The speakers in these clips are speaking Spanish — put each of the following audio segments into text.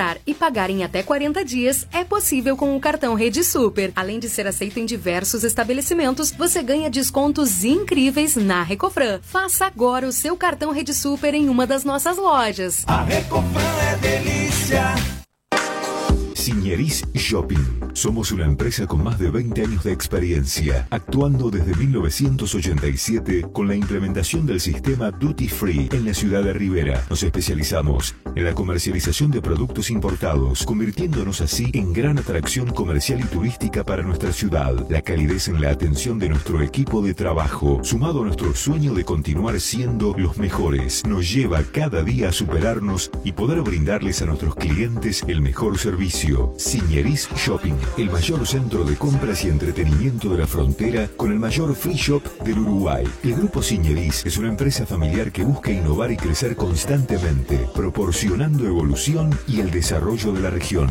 comprar e pagar em até 40 dias é possível com o cartão Rede Super. Além de ser aceito em diversos estabelecimentos, você ganha descontos incríveis na Recofran. Faça agora o seu cartão Rede Super em uma das nossas lojas. A Recofran é delícia. Signeris Shopping. Somos una empresa con más de 20 años de experiencia, actuando desde 1987 con la implementación del sistema Duty Free en la ciudad de Rivera. Nos especializamos en la comercialización de productos importados, convirtiéndonos así en gran atracción comercial y turística para nuestra ciudad. La calidez en la atención de nuestro equipo de trabajo, sumado a nuestro sueño de continuar siendo los mejores, nos lleva cada día a superarnos y poder brindarles a nuestros clientes el mejor servicio. Signeris Shopping, el mayor centro de compras y entretenimiento de la frontera con el mayor free shop del Uruguay. El Grupo Signeris es una empresa familiar que busca innovar y crecer constantemente, proporcionando evolución y el desarrollo de la región.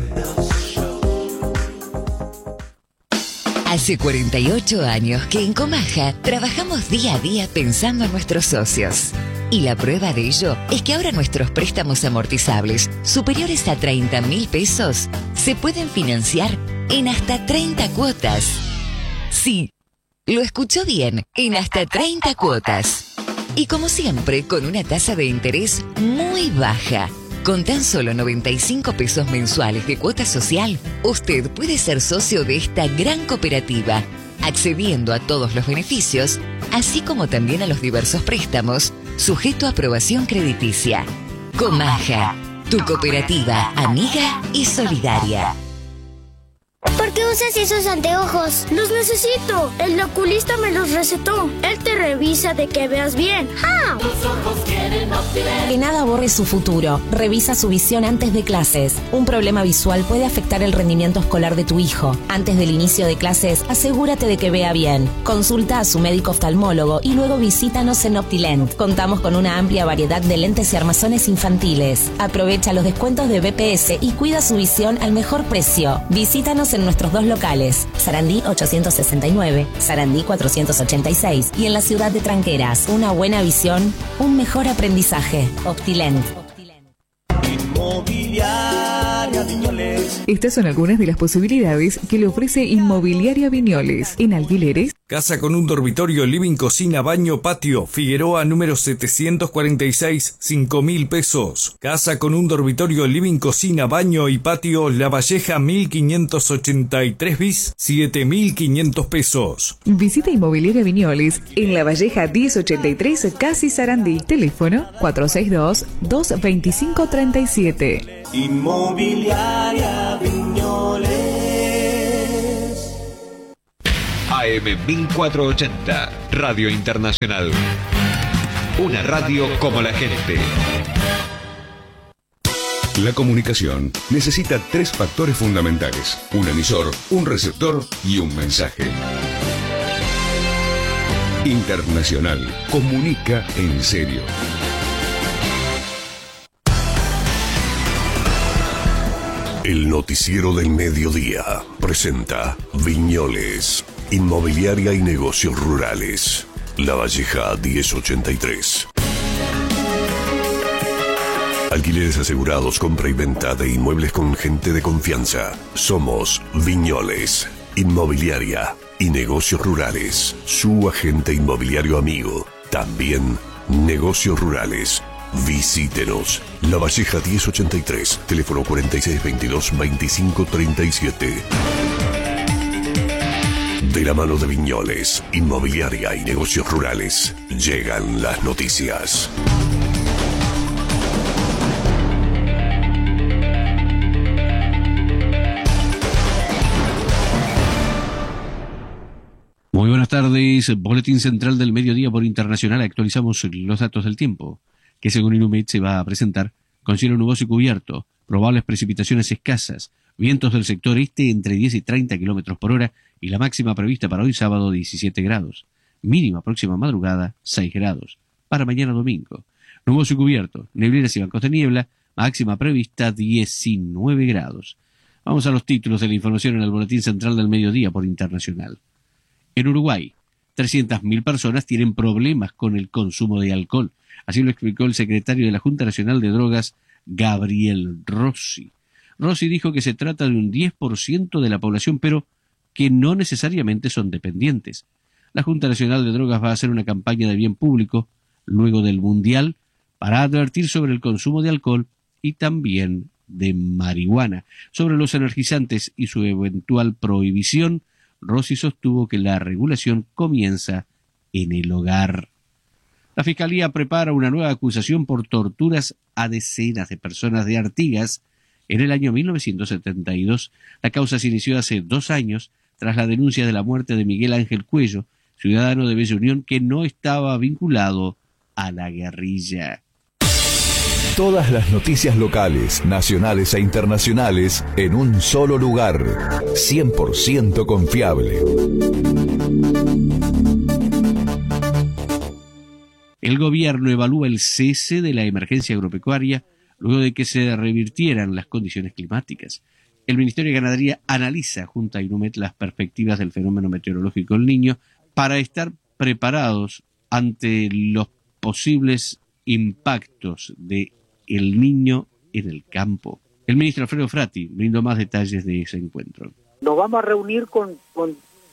Hace 48 años que en Comaja trabajamos día a día pensando en nuestros socios. Y la prueba de ello es que ahora nuestros préstamos amortizables superiores a 30.000 pesos se pueden financiar en hasta 30 cuotas. Sí, lo escuchó bien, en hasta 30 cuotas. Y como siempre, con una tasa de interés muy baja. Con tan solo 95 pesos mensuales de cuota social, usted puede ser socio de esta gran cooperativa, accediendo a todos los beneficios, así como también a los diversos préstamos, sujeto a aprobación crediticia. Comaja, tu cooperativa amiga y solidaria. ¿Por qué usas esos anteojos? ¡Los necesito! El oculista me los recetó. Él te revisa de que veas bien. ¡Ah! Tus ojos quieren Optilen. Que nada borre su futuro. Revisa su visión antes de clases. Un problema visual puede afectar el rendimiento escolar de tu hijo. Antes del inicio de clases, asegúrate de que vea bien. Consulta a su médico oftalmólogo y luego visítanos en Optilent. Contamos con una amplia variedad de lentes y armazones infantiles. Aprovecha los descuentos de BPS y cuida su visión al mejor precio. Visítanos en nuestros dos locales, Sarandí 869, Sarandí 486 y en la ciudad de Tranqueras. Una buena visión, un mejor aprendizaje. Optilent. Inmobiliaria Viñoles. Estas son algunas de las posibilidades que le ofrece Inmobiliaria Viñoles. En alquileres, casa con un dormitorio, living, cocina, baño, patio. Figueroa número 746, 5.000 pesos. Casa con un dormitorio, living, cocina, baño y patio, La Valleja 1583 bis, 7.500 pesos. visita Inmobiliaria Viñoles en La Valleja 1083, Casi Sarandí. Teléfono 462-225-37. Inmobiliaria Viñoles. AM 1480, Radio Internacional. Una radio como la gente. La comunicación necesita tres factores fundamentales: un emisor, un receptor y un mensaje. Internacional comunica en serio. El noticiero del mediodía presenta Viñoles, Inmobiliaria y Negocios Rurales. La Valleja 1083. Alquileres asegurados, compra y venta de inmuebles con gente de confianza. Somos Viñoles, Inmobiliaria y Negocios Rurales. Su agente inmobiliario amigo. También Negocios Rurales. Visítenos. La Valleja 1083, teléfono 4622-2537. De la mano de Viñoles, Inmobiliaria y Negocios Rurales, llegan las noticias. Muy buenas tardes, Boletín Central del Mediodía por Internacional. Actualizamos los datos del tiempo, que según Inumet se va a presentar con cielo nuboso y cubierto, probables precipitaciones escasas, vientos del sector este entre 10 y 30 kilómetros por hora y la máxima prevista para hoy sábado 17 grados, mínima próxima madrugada 6 grados, para mañana domingo, nuboso y cubierto, nebleras y bancos de niebla, máxima prevista 19 grados. Vamos a los títulos de la información en el Boletín Central del Mediodía por Internacional. En Uruguay, 300.000 personas tienen problemas con el consumo de alcohol. Así lo explicó el secretario de la Junta Nacional de Drogas, Gabriel Rossi. Rossi dijo que se trata de un 10% de la población, pero que no necesariamente son dependientes. La Junta Nacional de Drogas va a hacer una campaña de bien público luego del Mundial para advertir sobre el consumo de alcohol y también de marihuana. Sobre los energizantes y su eventual prohibición, Rossi sostuvo que la regulación comienza en el hogar. La Fiscalía prepara una nueva acusación por torturas a decenas de personas de Artigas en el año 1972. La causa se inició hace 2 años tras la denuncia de la muerte de Miguel Ángel Cuello, ciudadano de Bella Unión que no estaba vinculado a la guerrilla. Todas las noticias locales, nacionales e internacionales en un solo lugar. 100% confiable. El gobierno evalúa el cese de la emergencia agropecuaria luego de que se revirtieran las condiciones climáticas. El Ministerio de Ganadería analiza junto a INUMET las perspectivas del fenómeno meteorológico El Niño para estar preparados ante los posibles impactos de El Niño en el campo. El ministro Alfredo Frati brindó más detalles de ese encuentro. Nos vamos a reunir con un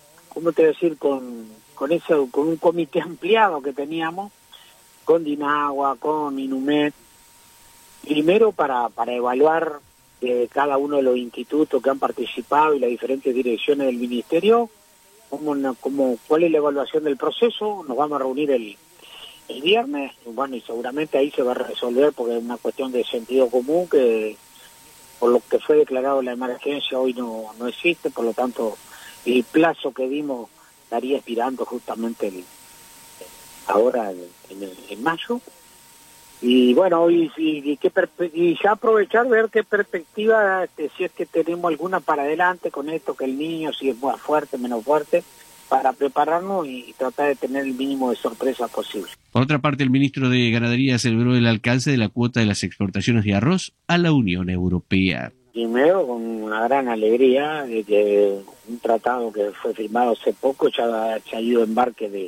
comité ampliado que teníamos, con Dinagua, con INUMET, primero para evaluar cada uno de los institutos que han participado y las diferentes direcciones del ministerio, cuál es la evaluación del proceso. Nos vamos a reunir el viernes, bueno, y seguramente ahí se va a resolver porque es una cuestión de sentido común que por lo que fue declarado la emergencia hoy no existe, por lo tanto el plazo que dimos estaría expirando justamente ahora en mayo. Y bueno, y ya aprovechar, ver qué perspectiva, si es que tenemos alguna para adelante con esto, que El Niño, si es más fuerte, menos fuerte, para prepararnos y tratar de tener el mínimo de sorpresas posible. Por otra parte, el ministro de Ganadería celebró el alcance de la cuota de las exportaciones de arroz a la Unión Europea. Primero, con una gran alegría de que un tratado que fue firmado hace poco ya ha ido embarque de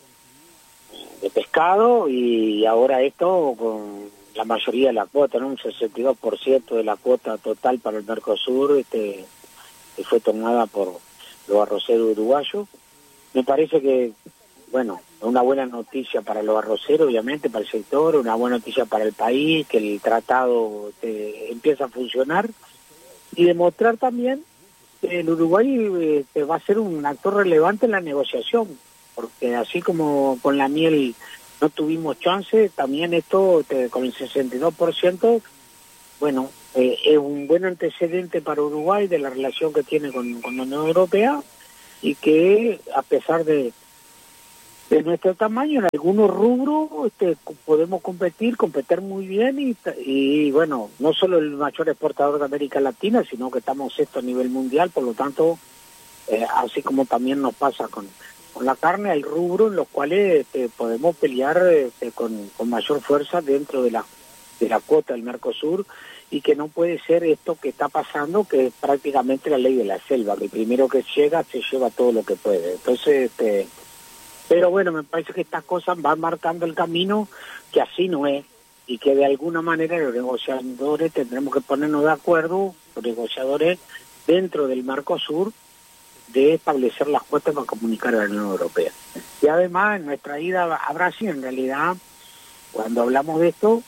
pescado, y ahora esto con la mayoría de la cuota, ¿no? Un 62% de la cuota total para el Mercosur que fue tomada por los arroceros uruguayos. Me parece que, bueno, es una buena noticia para los arroceros, obviamente, para el sector, una buena noticia para el país, que el tratado empieza a funcionar, y demostrar también que el Uruguay va a ser un actor relevante en la negociación, porque así como con la miel no tuvimos chance, también esto con el 62%, bueno, es un buen antecedente para Uruguay de la relación que tiene con la Unión Europea, y que a pesar de nuestro tamaño, en algunos rubros podemos competir muy bien, y bueno, no solo el mayor exportador de América Latina, sino que estamos sexto a nivel mundial. Por lo tanto, así como también nos pasa con la carne, hay rubros en los cuales podemos pelear con mayor fuerza dentro de la cuota del Mercosur, y que no puede ser esto que está pasando, que es prácticamente la ley de la selva, que el primero que llega se lleva todo lo que puede. Entonces, pero bueno, me parece que estas cosas van marcando el camino, que así no es, y que de alguna manera los negociadores tendremos que ponernos de acuerdo, los negociadores dentro del Mercosur, de establecer las cuotas para comunicar a la Unión Europea. Y además, en nuestra ida a Brasil, en realidad, cuando hablamos de esto,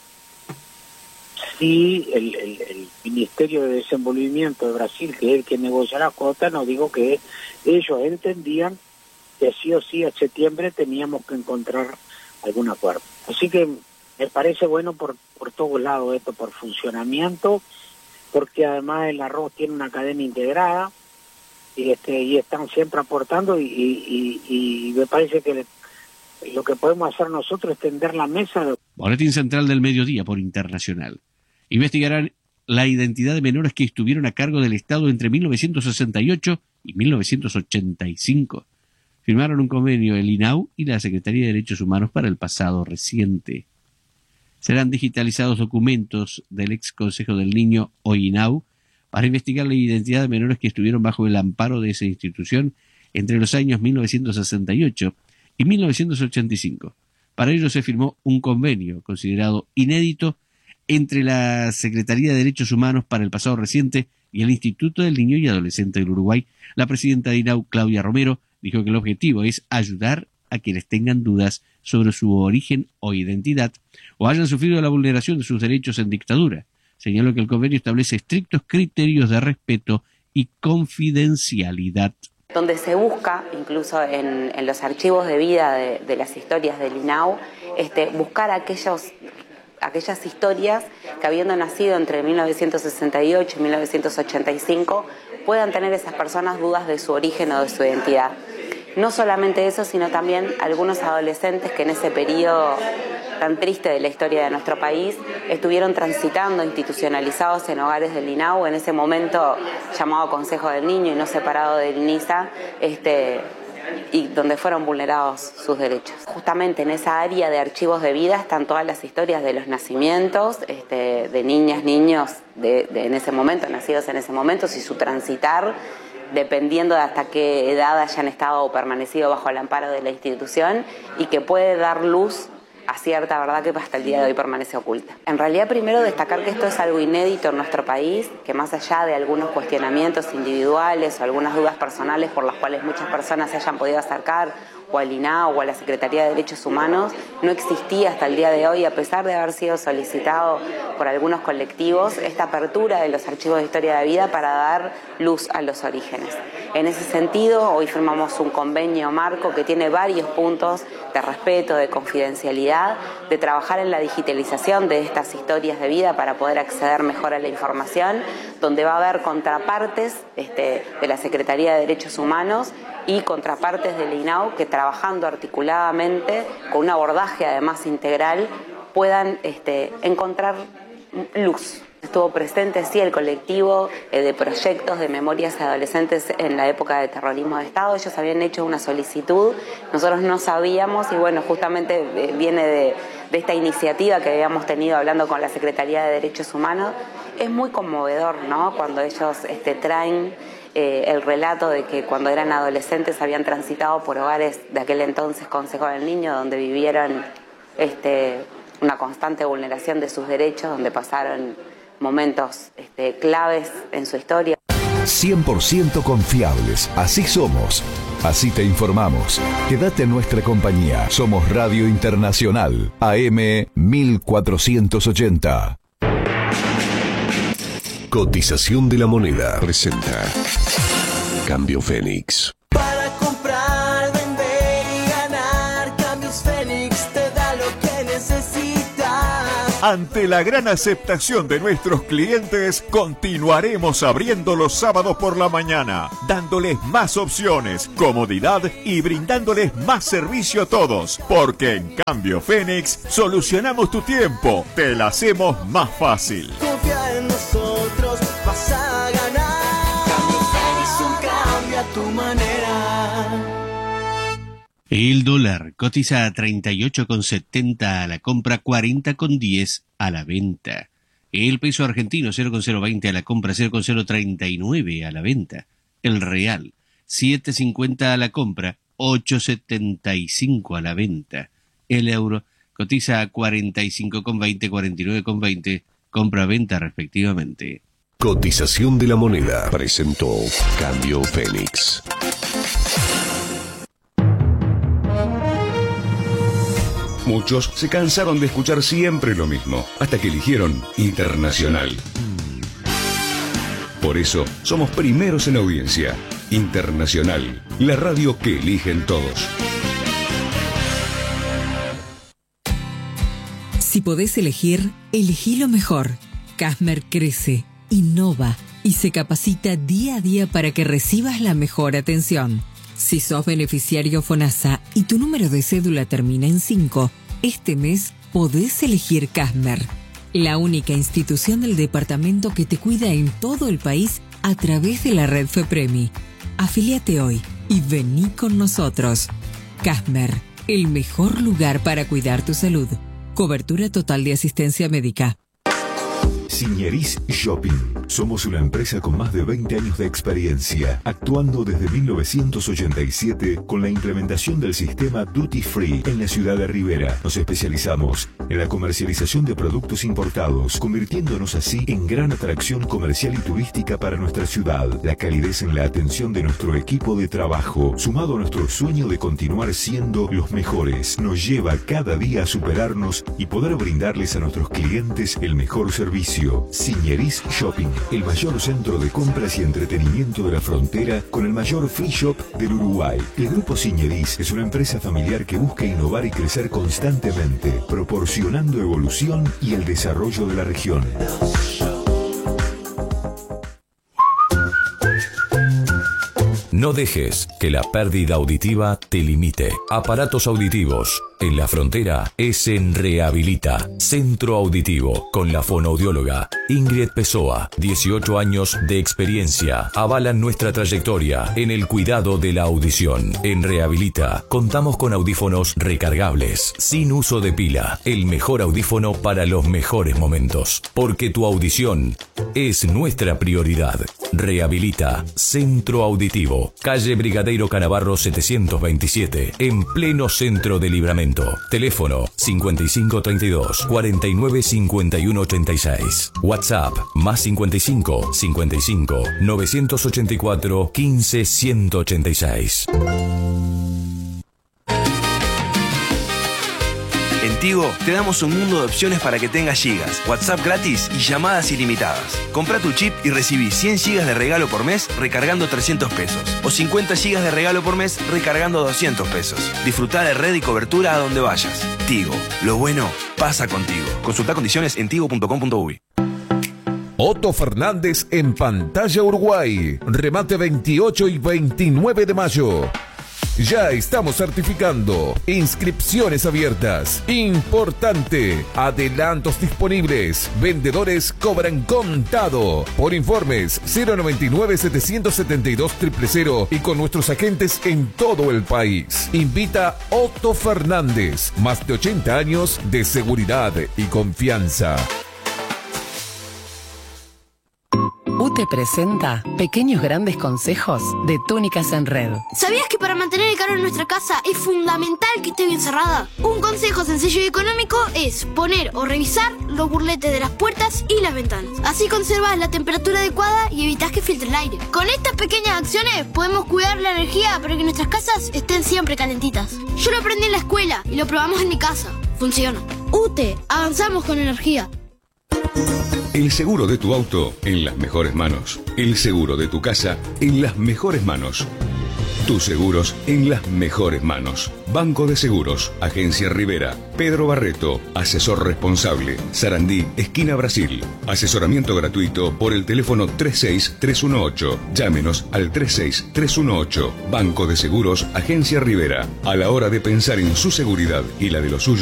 sí, el Ministerio de Desenvolvimiento de Brasil, que es el que negocia las cuotas, nos dijo que ellos entendían que sí o sí a septiembre teníamos que encontrar algún acuerdo. Así que me parece bueno por todos lados esto, por funcionamiento, porque además el arroz tiene una cadena integrada, y están siempre aportando, y me parece que lo que podemos hacer nosotros es tender la mesa. Boletín Central del Mediodía por Internacional. Investigarán la identidad de menores que estuvieron a cargo del Estado entre 1968 y 1985. Firmaron un convenio el INAU y la Secretaría de Derechos Humanos para el pasado reciente. Serán digitalizados documentos del ex Consejo del Niño o INAU para investigar la identidad de menores que estuvieron bajo el amparo de esa institución entre los años 1968 y 1985. Para ello se firmó un convenio considerado inédito entre la Secretaría de Derechos Humanos para el pasado reciente y el Instituto del Niño y Adolescente del Uruguay. La presidenta de INAU, Claudia Romero, dijo que el objetivo es ayudar a quienes tengan dudas sobre su origen o identidad o hayan sufrido la vulneración de sus derechos en dictadura. Señaló que el convenio establece estrictos criterios de respeto y confidencialidad. Donde se busca, incluso en los archivos de vida de las historias del INAU, buscar aquellas historias que, habiendo nacido entre 1968 y 1985, puedan tener esas personas dudas de su origen o de su identidad. No solamente eso, sino también algunos adolescentes que en ese periodo tan triste de la historia de nuestro país estuvieron transitando institucionalizados en hogares del INAU, en ese momento llamado Consejo del Niño y no separado del NISA, y donde fueron vulnerados sus derechos. Justamente en esa área de archivos de vida están todas las historias de los nacimientos, de niñas, niños en ese momento, nacidos en ese momento, y su transitar, dependiendo de hasta qué edad hayan estado o permanecido bajo el amparo de la institución, y que puede dar luz a cierta verdad que hasta el día de hoy permanece oculta. En realidad, primero destacar que esto es algo inédito en nuestro país, que más allá de algunos cuestionamientos individuales o algunas dudas personales por las cuales muchas personas se hayan podido acercar o al INAU o a la Secretaría de Derechos Humanos, no existía hasta el día de hoy, a pesar de haber sido solicitado por algunos colectivos, esta apertura de los archivos de historia de vida para dar luz a los orígenes. En ese sentido, hoy firmamos un convenio marco que tiene varios puntos de respeto, de confidencialidad, de trabajar en la digitalización de estas historias de vida para poder acceder mejor a la información, donde va a haber contrapartes de la Secretaría de Derechos Humanos y contrapartes del INAU que, trabajando articuladamente con un abordaje además integral, puedan encontrar luz. Estuvo presente, sí, el colectivo de proyectos de memorias adolescentes en la época de terrorismo de Estado. Ellos habían hecho una solicitud, nosotros no sabíamos, y bueno, justamente viene de esta iniciativa que habíamos tenido hablando con la Secretaría de Derechos Humanos. Es muy conmovedor, ¿no?, cuando ellos traen el relato de que cuando eran adolescentes habían transitado por hogares de aquel entonces Consejo del Niño, donde vivieron una constante vulneración de sus derechos, donde pasaron momentos claves en su historia. 100% confiables, así somos, así te informamos. Quédate en nuestra compañía. Somos Radio Internacional, AM 1480. Cotización de la moneda presenta Cambio Fénix. Para comprar, vender y ganar, Cambios Fénix te da lo que necesitas. Ante la gran aceptación de nuestros clientes, continuaremos abriendo los sábados por la mañana, dándoles más opciones, comodidad y brindándoles más servicio a todos. Porque en Cambio Fénix solucionamos tu tiempo, te la hacemos más fácil. Confía en nosotros, vas a ganar. Cambio Fénix, un cambio a tu manera. El dólar cotiza a 38,70 a la compra, 40,10 a la venta. El peso argentino 0,020 a la compra, 0,039 a la venta. El real 7,50 a la compra, 8,75 a la venta. El euro cotiza a 45,20, 49,20, compra-venta respectivamente. Cotización de la moneda presentó Cambio Fénix. Muchos se cansaron de escuchar siempre lo mismo, hasta que eligieron Internacional. Por eso, somos primeros en audiencia. Internacional, la radio que eligen todos. Si podés elegir, elegí lo mejor. Casmer crece, innova y se capacita día a día para que recibas la mejor atención. Si sos beneficiario FONASA y tu número de cédula termina en 5, este mes podés elegir Casmer, la única institución del departamento que te cuida en todo el país a través de la red FEPREMI. Afíliate hoy y vení con nosotros. Casmer, el mejor lugar para cuidar tu salud. Cobertura total de asistencia médica. Signeris Shopping. Somos una empresa con más de 20 años de experiencia, actuando desde 1987 con la implementación del sistema Duty Free en la ciudad de Rivera. Nos especializamos en la comercialización de productos importados, convirtiéndonos así en gran atracción comercial y turística para nuestra ciudad. La calidez en la atención de nuestro equipo de trabajo, sumado a nuestro sueño de continuar siendo los mejores, nos lleva cada día a superarnos y poder brindarles a nuestros clientes el mejor servicio. Signeris Shopping, el mayor centro de compras y entretenimiento de la frontera con el mayor free shop del Uruguay. El Grupo Signeris es una empresa familiar que busca innovar y crecer constantemente, proporcionando evolución y el desarrollo de la región. No dejes que la pérdida auditiva te limite. Aparatos auditivos en la frontera es en Rehabilita, Centro Auditivo, con la fonoaudióloga Ingrid Pessoa. 18 años de experiencia avalan nuestra trayectoria en el cuidado de la audición. En Rehabilita contamos con audífonos recargables, sin uso de pila. El mejor audífono para los mejores momentos. Porque tu audición es nuestra prioridad. Rehabilita, Centro Auditivo, calle Brigadeiro Canavarro 727, en pleno centro de Libramento. Teléfono 5532 49 51 86. WhatsApp más 55 55 984 15 186. En Tigo te damos un mundo de opciones para que tengas gigas, WhatsApp gratis y llamadas ilimitadas. Compra tu chip y recibí 100 gigas de regalo por mes recargando 300 pesos. O 50 gigas de regalo por mes recargando 200 pesos. Disfruta de red y cobertura a donde vayas. Tigo, lo bueno pasa contigo. Consulta condiciones en tigo.com.uy. Otto Fernández en Pantalla Uruguay. Remate 28 y 29 de mayo. Ya estamos certificando. Inscripciones abiertas. Importante. Adelantos disponibles. Vendedores cobran contado. Por informes 099-772-000 y con nuestros agentes en todo el país. Invita Otto Fernández. Más de 80 años de seguridad y confianza. UTE presenta Pequeños Grandes Consejos de Túnicas en Red. ¿Sabías que para mantener el calor en nuestra casa es fundamental que esté bien cerrada? Un consejo sencillo y económico es poner o revisar los burletes de las puertas y las ventanas. Así conservas la temperatura adecuada y evitas que filtre el aire. Con estas pequeñas acciones podemos cuidar la energía para que nuestras casas estén siempre calentitas. Yo lo aprendí en la escuela y lo probamos en mi casa. Funciona. UTE, avanzamos con energía. El seguro de tu auto en las mejores manos. El seguro de tu casa en las mejores manos. Tus seguros en las mejores manos. Banco de Seguros, Agencia Rivera, Pedro Barreto, asesor responsable, Sarandí, esquina Brasil. Asesoramiento gratuito por el teléfono 36318. Llámenos al 36318. Banco de Seguros, Agencia Rivera. A la hora de pensar en su seguridad y la de los suyos,